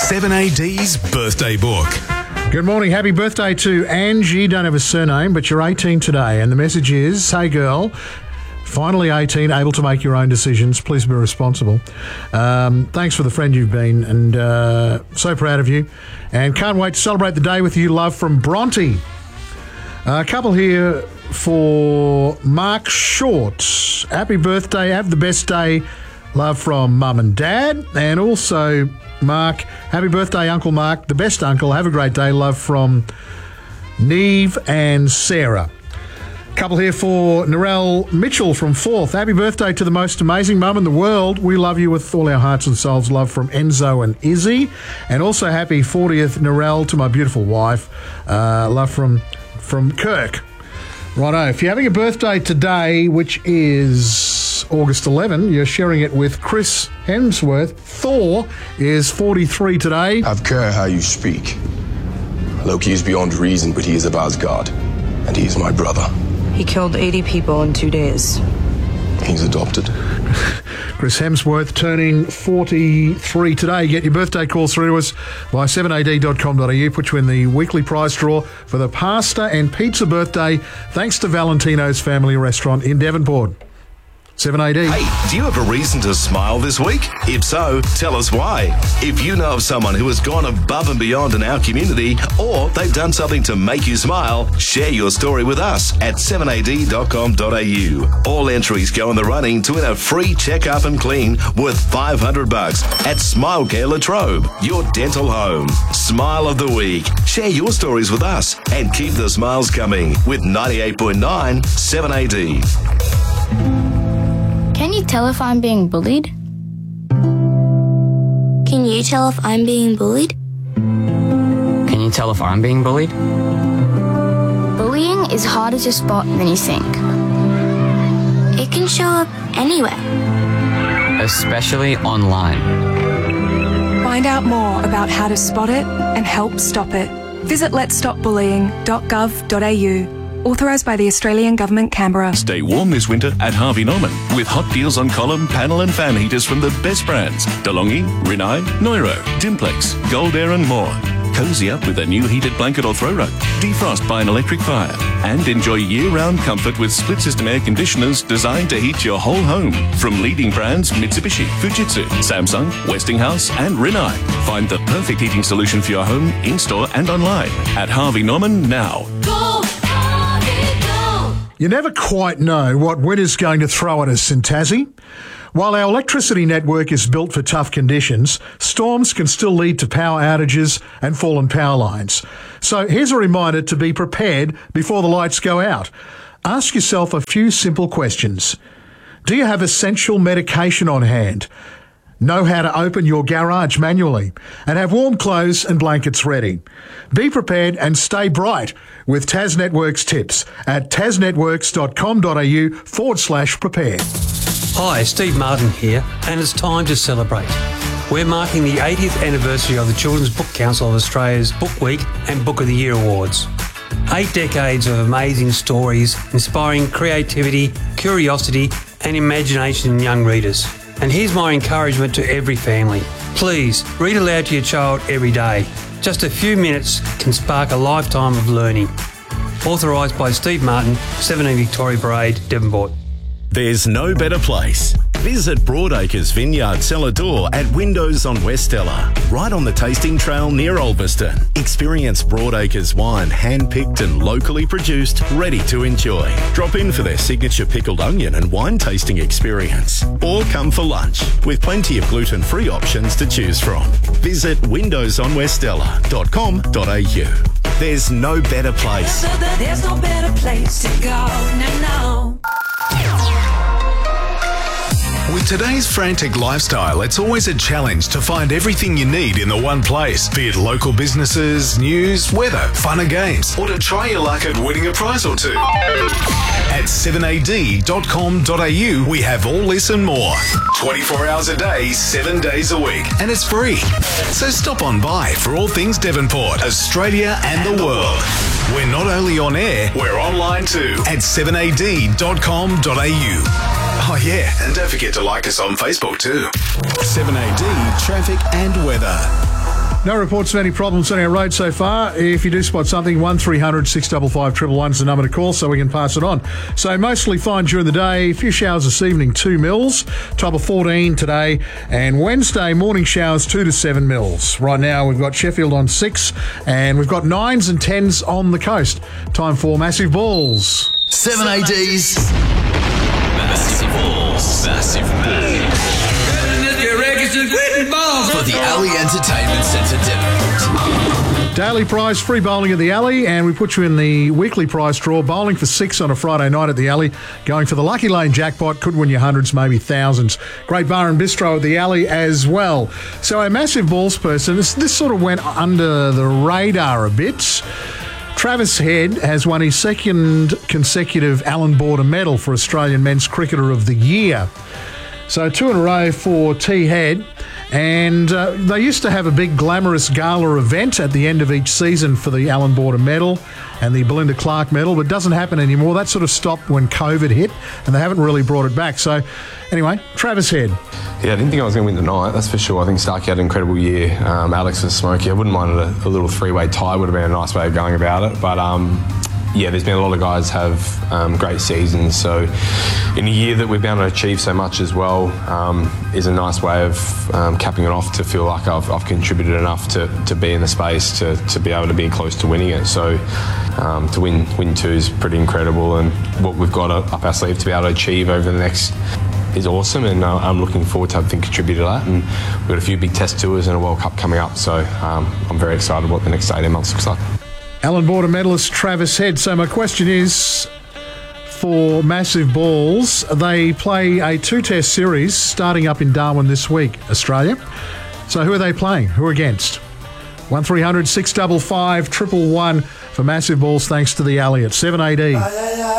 7AD's birthday book. Good morning. Happy birthday to Angie. Don't have a surname, but you're 18 today. And the message is, hey girl, finally 18, able to make your own decisions. Please be responsible. Thanks for the friend you've been, and so proud of you. And can't wait to celebrate the day with you. Love from Bronte. A couple here for Mark Short. Happy birthday. Have the best day. Love from Mum and Dad. And also, Mark, happy birthday, Uncle Mark. The best uncle. Have a great day. Love from Neve and Sarah. Couple here for Narelle Mitchell from Forth. Happy birthday to the most amazing mum in the world. We love you with all our hearts and souls. Love from Enzo and Izzy. And also happy 40th, Narelle, to my beautiful wife. Love from Kirk. Righto, if you're having a birthday today, which is August 11, you're sharing it with Chris Hemsworth. Thor is 43 today. Have care how you speak. Loki is beyond reason, but he is of Asgard, and he is my brother. He killed 80 people in 2 days. He's adopted. Chris Hemsworth turning 43 today. Get your birthday calls through to us by 7ad.com.au. Put you in the weekly prize draw for the pasta and pizza birthday, thanks to Valentino's Family Restaurant in Devonport. 7AD. Hey, do you have a reason to smile this week? If so, tell us why. If you know of someone who has gone above and beyond in our community, or they've done something to make you smile, share your story with us at 7ad.com.au. All entries go in the running to win a free check-up and clean worth $500 at Smile Care Latrobe, your dental home. Smile of the week. Share your stories with us and keep the smiles coming with 98.9 7AD. Can you tell if I'm being bullied? Can you tell if I'm being bullied? Can you tell if I'm being bullied? Bullying is harder to spot than you think. It can show up anywhere. Especially online. Find out more about how to spot it and help stop it. Visit letsstopbullying.gov.au. Authorised by the Australian Government, Canberra. Stay warm this winter at Harvey Norman with hot deals on column, panel and fan heaters from the best brands. DeLonghi, Rinnai, Neuro, Dimplex, Gold Air and more. Cozy up with a new heated blanket or throw rug. Defrost by an electric fire. And enjoy year-round comfort with split-system air conditioners designed to heat your whole home. From leading brands Mitsubishi, Fujitsu, Samsung, Westinghouse and Rinnai. Find the perfect heating solution for your home, in-store and online at Harvey Norman now. You never quite know what winter's going to throw at us in Tassie. While our electricity network is built for tough conditions, storms can still lead to power outages and fallen power lines. So here's a reminder to be prepared before the lights go out. Ask yourself a few simple questions. Do you have essential medication on hand? Know how to open your garage manually, and have warm clothes and blankets ready. Be prepared and stay bright with Tas Networks tips at tasnetworks.com.au/prepare. Hi, Steve Martin here, and it's time to celebrate. We're marking the 80th anniversary of the Children's Book Council of Australia's Book Week and Book of the Year Awards. 8 decades of amazing stories, inspiring creativity, curiosity and imagination in young readers. And here's my encouragement to every family. Please, read aloud to your child every day. Just a few minutes can spark a lifetime of learning. Authorised by Steve Martin, 17 Victoria Parade, Devonport. There's no better place. Visit Broadacres Vineyard Cellar Door at Windows on Westella, right on the tasting trail near Ulverston. Experience Broadacres wine, hand-picked and locally produced, ready to enjoy. Drop in for their signature pickled onion and wine tasting experience. Or come for lunch, with plenty of gluten-free options to choose from. Visit windowsonwestella.com.au. There's no better place. There's no better place to go. No. With today's frantic lifestyle, it's always a challenge to find everything you need in the one place, be it local businesses, news, weather, fun and games, or to try your luck at winning a prize or two. At 7ad.com.au, we have all this and more. 24 hours a day, 7 days a week, and it's free. So stop on by for all things Devonport, Australia and the world. We're not only on air, we're online too at 7ad.com.au. Oh yeah, and don't forget to like us on Facebook too. 7AD Traffic and Weather. No reports of any problems on our road so far. If you do spot something, 1300 655 111 is the number to call so we can pass it on. So mostly fine during the day. A few showers this evening, 2 mils. Top of 14 today. And Wednesday, morning showers, 2 to 7 mils. Right now, we've got Sheffield on 6 and we've got 9s and 10s on the coast. Time for Massive Balls. 7AD's Massive Balls. Massive Balls. For the Alley Entertainment Centre Devonport. Daily prize, free bowling at the Alley, and we put you in the weekly prize draw. Bowling for 6 on a Friday night at the Alley. Going for the Lucky Lane jackpot. Could win you hundreds, maybe thousands. Great bar and bistro at the Alley as well. So a Massive Balls person, this sort of went under the radar a bit. Travis Head has won his second consecutive Allan Border medal for Australian Men's Cricketer of the Year. So 2 in a row for T. Head. And they used to have a big glamorous gala event at the end of each season for the Allan Border medal and the Belinda Clark medal, but it doesn't happen anymore. That sort of stopped when COVID hit, and they haven't really brought it back. So anyway, Travis Head. Yeah, I didn't think I was going to win tonight, that's for sure. I think Starkey had an incredible year. Alex was smoky. I wouldn't mind a little 3-way tie, would have been a nice way of going about it. But yeah, there's been a lot of guys have great seasons. So in a year that we've been able to achieve so much as well is a nice way of capping it off to feel like I've contributed enough to be in the space to be able to be close to winning it. So to win 2 is pretty incredible, and what we've got up our sleeve to be able to achieve over the next is awesome, and I'm looking forward to having contributed to that. And we've got a few big test tours and a World Cup coming up, so I'm very excited what the next 18 months looks like. Allan Border medalist Travis Head. So my question is, for Massive Balls, they play a 2-test series starting up in Darwin this week, Australia. So who are they playing? Who against? 1300 655 111 for Massive Balls, thanks to the Alley at 7AD.